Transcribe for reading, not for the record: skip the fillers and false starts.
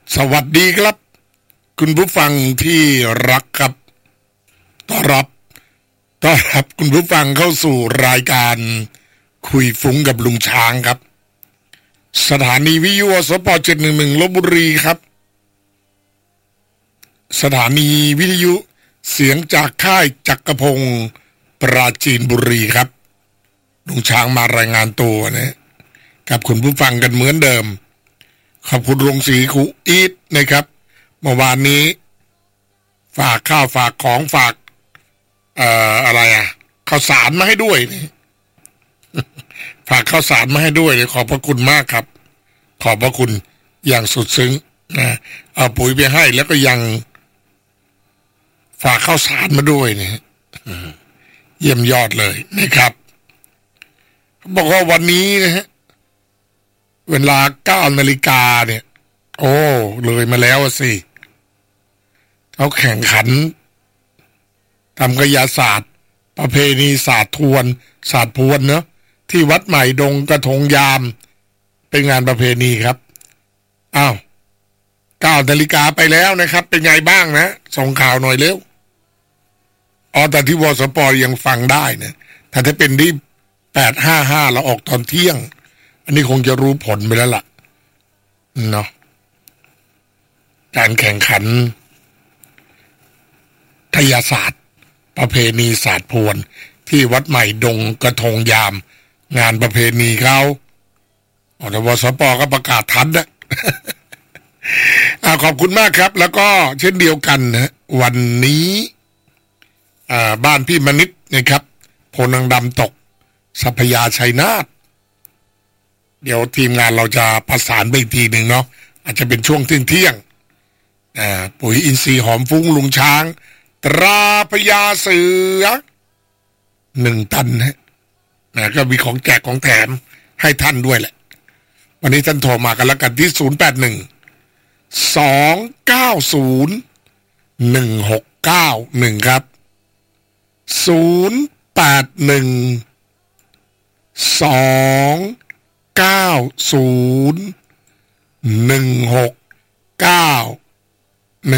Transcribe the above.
สวัสดีครับคุณผู้ฟังที่รักครับต้อนรับคุณผู้ฟังเข้าสู่รายการคุยฟุ้งกับลุงช้างครับสถานีวิทยุสป711ลพบุรีครับสถานีวิทยุเสียงจากค่ายจักรพงศ์ปราจีนบุรีครับลุงช้างมารายงานตัวนะกับคุณผู้ฟังกันเหมือนเดิมขอบคุณโรงสีครูอีทนะครับเมื่อวานนี้ฝากข้าวฝากของฝากอะไรข้าวสารมาให้ด้วยนี่ฝากข้าวสารมาให้ด้วยเลยขอบพระคุณมากครับขอบพระคุณอย่างสุดซึ้งนะเอาปุ๋ยไปให้แล้วก็ยังฝากข้าวสารมาด้วยนี่เยี่ยมยอดเลยนะครับบอกว่าวันนี้นะฮะเวลา9 นาฬิกาเนี่ยโอ้เลยมาแล้วสิเขาแข่งขันทำกายศาสตร์ประเพณีศาสตร์พวนเนอะที่วัดใหม่ดงกระทงยามเป็นงานประเพณีครับอ้าว9 นาฬิกาไปแล้วนะครับเป็นไงบ้างนะส่งข่าวหน่อยเร็วแต่ที่วสปยังฟังได้นะถ้าเป็นที่855เราออกตอนเที่ยงอันนี้คงจะรู้ผลไปแล้วล่ะเนาะการแข่งขันทยศาสตร์ประเพณีศาสตร์พวนที่วัดใหม่ดงกระทงยามงานประเพณีเขาแต่วสปก็ประกาศทันนะ ขอบคุณมากครับแล้วก็เช่นเดียวกันนะวันนี้บ้านพี่มณิษฐ์นะครับโพนังดำตกสัพยาชัยนาทเดี๋ยวทีมงานเราจะประสานไปอีกทีหนึ่งเนาะอาจจะเป็นช่วงเที่ยงปุ๋ยอินทรีย์หอมฟุ้งลุงช้างตราพญาเสือ1 ตันนะก็มีของแจกของแถมให้ท่านด้วยแหละวันนี้ท่านโทรมากันแล้วกันที่081 290 1691ครับ081 290 1691